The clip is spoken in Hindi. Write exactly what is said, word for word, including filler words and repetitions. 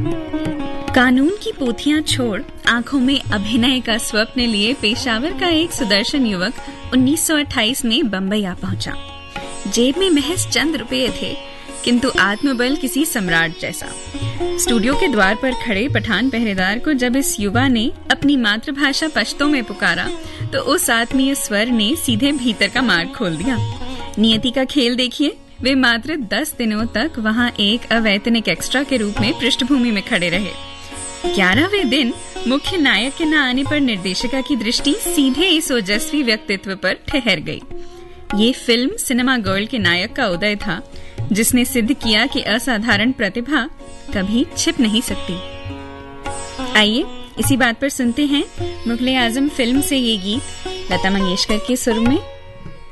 कानून की पोथियां छोड़ आंखों में अभिनय का स्वप्न लिए पेशावर का एक सुदर्शन युवक उन्नीस सौ अट्ठाईस में बंबई आ पहुंचा। जेब में महज चंद रुपये थे, किंतु आत्मबल किसी सम्राट जैसा। स्टूडियो के द्वार पर खड़े पठान पहरेदार को जब इस युवा ने अपनी मातृभाषा पश्तो में पुकारा तो उस आत्मीय स्वर ने सीधे भीतर का मार्ग खोल दिया। नियति का खेल देखिए, वे मात्र दस दिनों तक वहां एक अवैतनिक एक्स्ट्रा के रूप में पृष्ठभूमि में खड़े रहे। ग्यारहवें दिन मुख्य नायक के न आने पर निर्देशिका की दृष्टि सीधे इस ओजस्वी व्यक्तित्व पर ठहर गई। ये फिल्म सिनेमा गर्ल के नायक का उदय था, जिसने सिद्ध किया कि असाधारण प्रतिभा कभी छिप नहीं सकती। आइए इसी बात पर सुनते हैं मुगले आजम फिल्म से ये गीत लता मंगेशकर के सुर में।